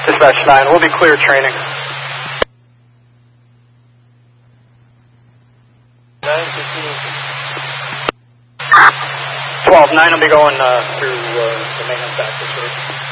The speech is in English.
Dispatch 9, we'll be clear training. 12-9 will be going through the maintenance active.